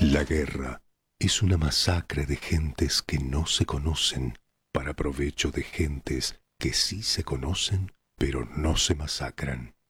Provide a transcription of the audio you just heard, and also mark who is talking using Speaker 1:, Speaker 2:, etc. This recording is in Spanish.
Speaker 1: La guerra es una masacre de gentes que no se conocen para provecho de gentes que sí se conocen pero no se masacran.